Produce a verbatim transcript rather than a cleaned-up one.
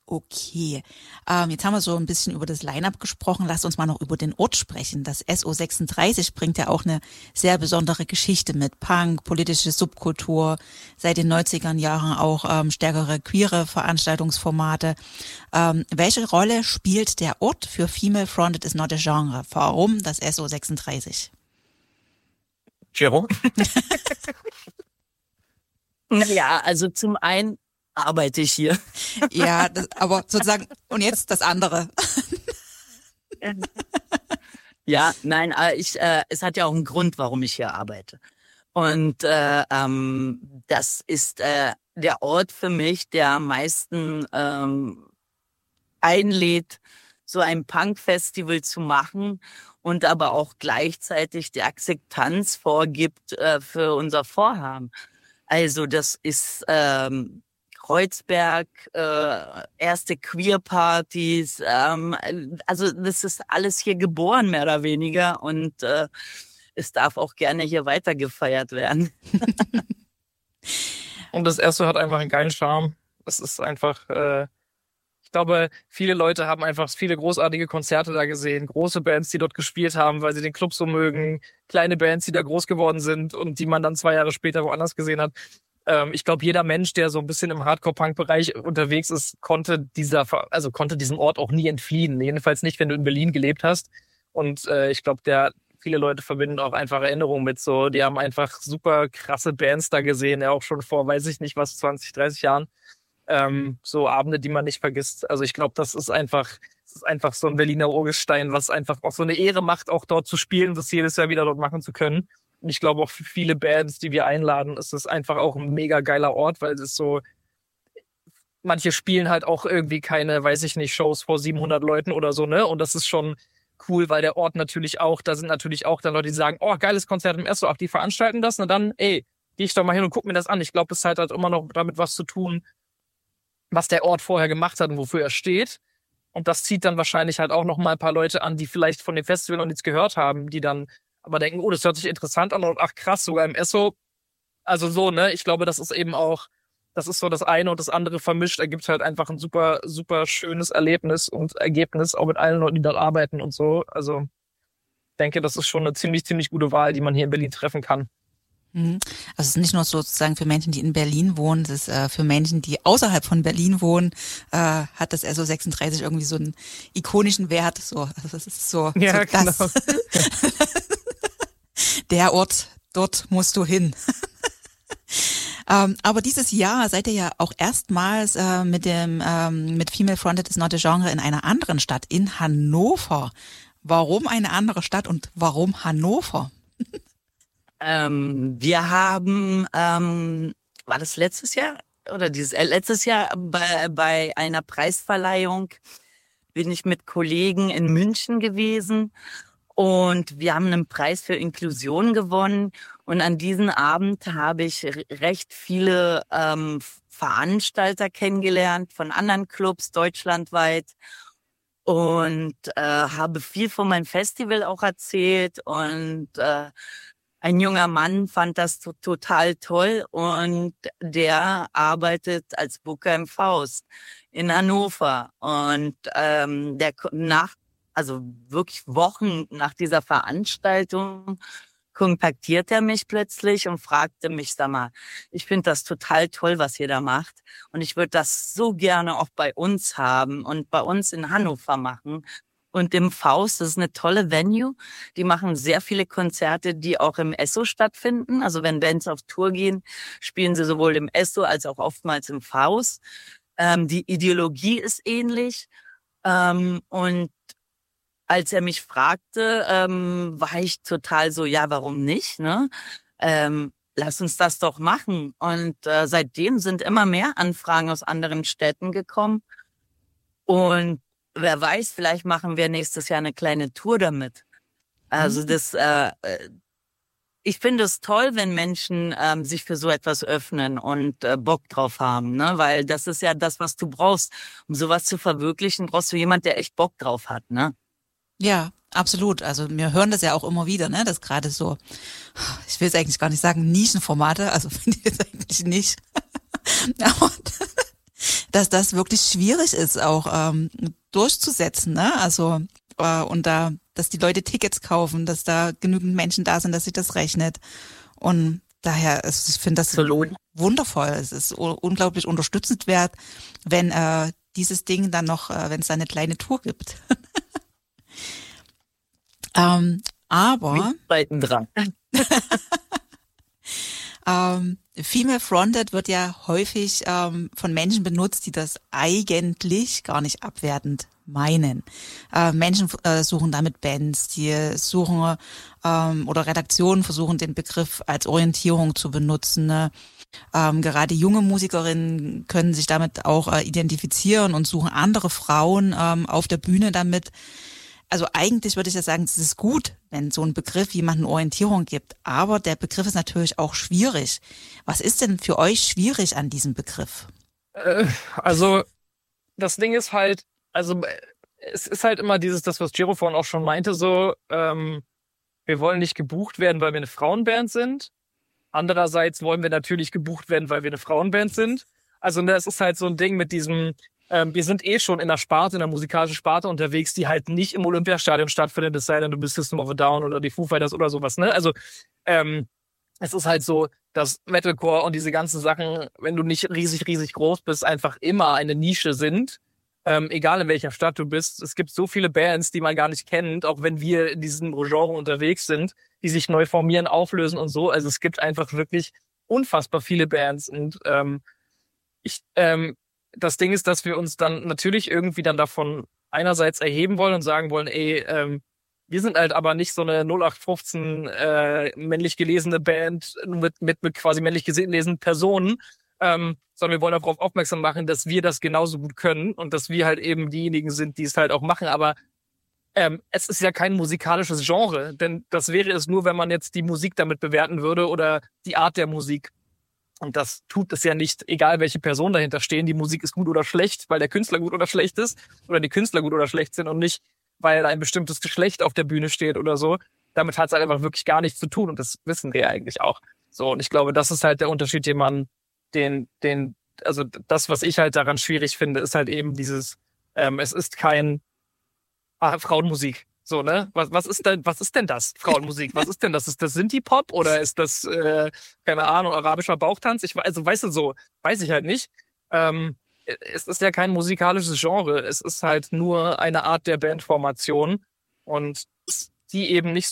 Okay, ähm, jetzt haben wir so ein bisschen über das Line-Up gesprochen. Lasst uns mal noch über den Ort sprechen. Das S O sechsunddreißig bringt ja auch eine sehr besondere Geschichte mit. Punk, politische Subkultur, seit den neunziger Jahren auch ähm, stärkere queere Veranstaltungsformate. Ähm, welche Rolle spielt der Ort für Female Fronted is not a Genre? Warum das S O sechsunddreißig? Gero? Naja, also zum einen arbeite ich hier. Ja, das, aber sozusagen, und jetzt das andere. Ja, nein, äh, ich, äh, es hat ja auch einen Grund, warum ich hier arbeite. Und äh, ähm, das ist äh, der Ort für mich, der am meisten ähm, einlädt, so ein Punk-Festival zu machen und aber auch gleichzeitig die Akzeptanz vorgibt äh, für unser Vorhaben. Also das ist ähm, Kreuzberg, äh, erste Queer-Partys, ähm, also das ist alles hier geboren, mehr oder weniger, und äh, es darf auch gerne hier weiter gefeiert werden. Und das erste hat einfach einen geilen Charme. Es ist einfach, äh, ich glaube, viele Leute haben einfach viele großartige Konzerte da gesehen, große Bands, die dort gespielt haben, weil sie den Club so mögen, kleine Bands, die da groß geworden sind und die man dann zwei Jahre später woanders gesehen hat. Ich glaube, jeder Mensch, der so ein bisschen im Hardcore-Punk-Bereich unterwegs ist, konnte dieser, also konnte diesem Ort auch nie entfliehen. Jedenfalls nicht, wenn du in Berlin gelebt hast. Und äh, ich glaube, der viele Leute verbinden auch einfach Erinnerungen mit so. Die haben einfach super krasse Bands da gesehen, ja auch schon vor, weiß ich nicht was, zwanzig, dreißig Jahren. Ähm, so Abende, die man nicht vergisst. Also ich glaube, das ist einfach, das ist einfach so ein Berliner Urgestein, was einfach auch so eine Ehre macht, auch dort zu spielen, das jedes Jahr wieder dort machen zu können. Und ich glaube auch für viele Bands, die wir einladen, ist es einfach auch ein mega geiler Ort, weil es ist so, manche spielen halt auch irgendwie keine, weiß ich nicht, Shows vor siebenhundert Leuten oder so, ne? Und das ist schon cool, weil der Ort natürlich auch, da sind natürlich auch dann Leute, die sagen, oh, geiles Konzert im S O, ach, die veranstalten das, na dann, ey, geh ich doch mal hin und guck mir das an. Ich glaube, es hat halt immer noch damit was zu tun, was der Ort vorher gemacht hat und wofür er steht. Und das zieht dann wahrscheinlich halt auch noch mal ein paar Leute an, die vielleicht von dem Festival noch nichts gehört haben, die dann aber denken, oh, das hört sich interessant an und ach krass, sogar im S O. Also so, ne? Ich glaube, das ist eben auch, das ist so das eine und das andere vermischt, ergibt halt einfach ein super, super schönes Erlebnis und Ergebnis, auch mit allen Leuten, die dort arbeiten und so. Also ich denke, das ist schon eine ziemlich, ziemlich gute Wahl, die man hier in Berlin treffen kann. Also es ist nicht nur sozusagen für Menschen, die in Berlin wohnen, es ist äh, für Menschen, die außerhalb von Berlin wohnen, äh, hat das S O sechsunddreißig irgendwie so einen ikonischen Wert. So, also das ist so, ja, so das. Genau. Der Ort, dort musst du hin. ähm, aber dieses Jahr seid ihr ja auch erstmals äh, mit dem ähm, mit Female Fronted is not a Genre in einer anderen Stadt, in Hannover. Warum eine andere Stadt und warum Hannover? Ähm, wir haben, ähm, war das letztes Jahr oder dieses äh, letztes Jahr bei, bei einer Preisverleihung bin ich mit Kollegen in München gewesen. Und wir haben einen Preis für Inklusion gewonnen. Und an diesem Abend habe ich recht viele ähm, Veranstalter kennengelernt von anderen Clubs deutschlandweit und äh, habe viel von meinem Festival auch erzählt. Und äh, ein junger Mann fand das to- total toll und der arbeitet als Booker im Faust in Hannover. Und ähm, der nach Also wirklich Wochen nach dieser Veranstaltung kontaktiert er mich plötzlich und fragte mich, sag mal, ich finde das total toll, was ihr da macht. Und ich würde das so gerne auch bei uns haben und bei uns in Hannover machen. Und im Faust, das ist eine tolle Venue. Die machen sehr viele Konzerte, die auch im S O stattfinden. Also wenn Bands auf Tour gehen, spielen sie sowohl im S O als auch oftmals im Faust. Ähm, die Ideologie ist ähnlich. Ähm, und als er mich fragte, ähm, war ich total so, ja, warum nicht, ne? Ähm, lass uns das doch machen. Und äh, seitdem sind immer mehr Anfragen aus anderen Städten gekommen. Und wer weiß, vielleicht machen wir nächstes Jahr eine kleine Tour damit. Also Mhm. das, äh, ich finde es toll, wenn Menschen ähm, sich für so etwas öffnen und äh, Bock drauf haben, ne? Weil das ist ja das, was du brauchst. Um sowas zu verwirklichen, brauchst du jemand, der echt Bock drauf hat, ne? Ja, absolut. Also wir hören das ja auch immer wieder, ne, dass gerade so, ich will es eigentlich gar nicht sagen, Nischenformate, also finde ich jetzt eigentlich nicht. Aber dass das wirklich schwierig ist, auch ähm, durchzusetzen, ne? Also äh, und da, dass die Leute Tickets kaufen, dass da genügend Menschen da sind, dass sich das rechnet. Und daher, ist, ich finde das Absolut. wundervoll. Es ist u- unglaublich unterstützenswert, wenn äh, dieses Ding dann noch, äh, wenn es da eine kleine Tour gibt. ähm, aber Zweiten dran. Ähm, Female Fronted wird ja häufig ähm, von Menschen benutzt, die das eigentlich gar nicht abwertend meinen. Äh, Menschen äh, suchen damit Bands, die suchen ähm, oder Redaktionen versuchen den Begriff als Orientierung zu benutzen. Ne? Ähm, gerade junge Musikerinnen können sich damit auch äh, identifizieren und suchen andere Frauen ähm, auf der Bühne damit. Also eigentlich würde ich ja sagen, es ist gut, wenn so ein Begriff jemanden Orientierung gibt. Aber der Begriff ist natürlich auch schwierig. Was ist denn für euch schwierig an diesem Begriff? Äh, also das Ding ist halt, also äh, es ist halt immer dieses, das was Giro vorhin auch schon meinte, so ähm, wir wollen nicht gebucht werden, weil wir eine Frauenband sind. Andererseits wollen wir natürlich gebucht werden, weil wir eine Frauenband sind. Also das ist halt so ein Ding mit diesem, ähm, wir sind eh schon in der Sparte, in der musikalischen Sparte unterwegs, die halt nicht im Olympiastadion stattfindet, es sei denn, du bist System of a Down oder die Foo Fighters oder sowas, ne? Also ähm, es ist halt so, dass Metalcore und diese ganzen Sachen, wenn du nicht riesig, riesig groß bist, einfach immer eine Nische sind. Ähm, egal in welcher Stadt du bist. Es gibt so viele Bands, die man gar nicht kennt, auch wenn wir in diesem Genre unterwegs sind, die sich neu formieren, auflösen und so. Also es gibt einfach wirklich unfassbar viele Bands. Und ähm, ich, ähm, das Ding ist, dass wir uns dann natürlich irgendwie dann davon einerseits erheben wollen und sagen wollen, ey, ähm, wir sind halt aber nicht so eine null acht fünfzehn äh, männlich gelesene Band mit, mit, mit quasi männlich gelesenen Personen, ähm, sondern wir wollen darauf aufmerksam machen, dass wir das genauso gut können und dass wir halt eben diejenigen sind, die es halt auch machen. Aber ähm, es ist ja kein musikalisches Genre, denn das wäre es nur, wenn man jetzt die Musik damit bewerten würde oder die Art der Musik. Und das tut es ja nicht, egal welche Personen dahinter stehen. Die Musik ist gut oder schlecht, weil der Künstler gut oder schlecht ist oder die Künstler gut oder schlecht sind und nicht, weil ein bestimmtes Geschlecht auf der Bühne steht oder so. Damit hat es halt einfach wirklich gar nichts zu tun und das wissen wir eigentlich auch. So, und ich glaube, das ist halt der Unterschied, den man, den, den, also das, was ich halt daran schwierig finde, ist halt eben dieses, ähm, es ist kein ah, Frauenmusik. So, ne? Was, was ist denn, was ist denn das? Frauenmusik? Was ist denn das? Ist das Sinti-Pop oder ist das, äh, keine Ahnung, arabischer Bauchtanz? Ich, also, weißt du, so, weiß ich halt nicht. Ähm, es ist ja kein musikalisches Genre. Es ist halt nur eine Art der Bandformation und die eben nicht